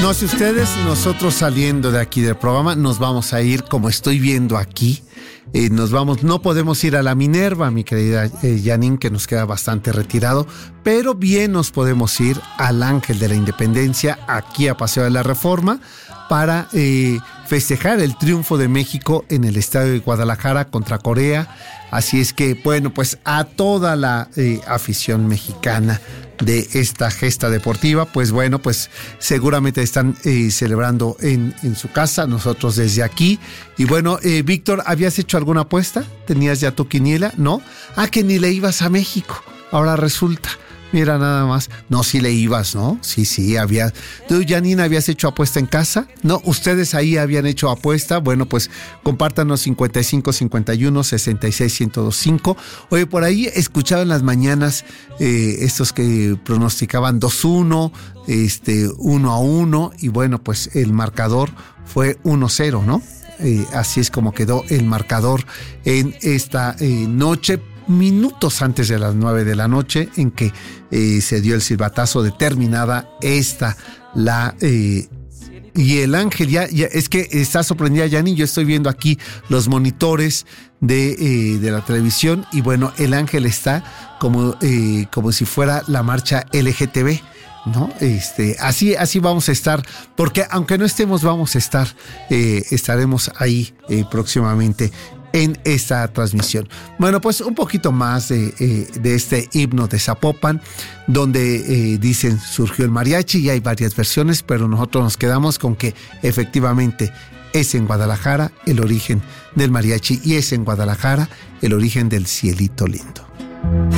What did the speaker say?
No sé ustedes, nosotros saliendo de aquí del programa nos vamos a ir, como estoy viendo aquí, no podemos ir a la Minerva, mi querida Janine, que nos queda bastante retirado, pero bien nos podemos ir al Ángel de la Independencia, aquí a Paseo de la Reforma, para festejar el triunfo de México en el estadio de Guadalajara contra Corea. Así es que, bueno, pues a toda la afición mexicana de esta gesta deportiva, pues bueno, pues seguramente están celebrando en su casa, nosotros desde aquí. Y bueno, Víctor, ¿habías hecho alguna apuesta? ¿Tenías ya tu quiniela? ¿No? Que ni le ibas a México. Ahora resulta. Mira nada más. No, sí le ibas, ¿no? Sí, había. ¿Tú, Janine, habías hecho apuesta en casa? No, ustedes ahí habían hecho apuesta. Bueno, pues compártanos 55 51 66 1025. Oye, por ahí escuchaba en las mañanas estos que pronosticaban 2-1, 1-1, y bueno, pues el marcador fue 1-0, ¿no? Así es como quedó el marcador en esta noche, minutos antes de las 9 de la noche, en que se dio el silbatazo de terminada y el Ángel ya es que está sorprendida, Yanni. Yo estoy viendo aquí los monitores de la televisión y bueno, el Ángel está como si fuera la marcha LGTB, ¿no? Así vamos a estar, porque aunque no estemos, vamos a estar, estaremos ahí próximamente en esta transmisión. Bueno, pues un poquito más de este himno de Zapopan, donde dicen surgió el mariachi, y hay varias versiones, pero nosotros nos quedamos con que efectivamente es en Guadalajara el origen del mariachi y es en Guadalajara el origen del cielito lindo.